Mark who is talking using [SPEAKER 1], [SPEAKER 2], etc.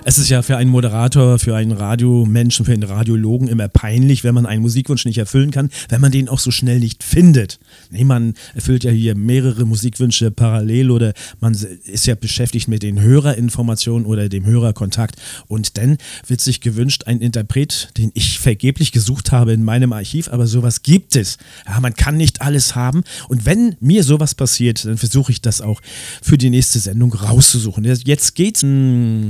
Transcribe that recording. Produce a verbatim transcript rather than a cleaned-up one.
[SPEAKER 1] Es ist ja für einen Moderator, für einen Radiomenschen, für einen Radiologen immer peinlich, wenn man einen Musikwunsch nicht erfüllen kann, wenn man den auch so schnell nicht findet. Nee, man erfüllt ja hier mehrere Musikwünsche parallel oder man ist ja beschäftigt mit den Hörerinformationen oder dem Hörerkontakt. Und dann wird sich gewünscht, ein Interpret, den ich vergeblich gesucht habe in meinem Archiv, aber sowas gibt es. Ja, man kann nicht alles haben. Und wenn mir sowas passiert, dann versuche ich das auch für die nächste Sendung rauszusuchen. Jetzt geht's. Hm.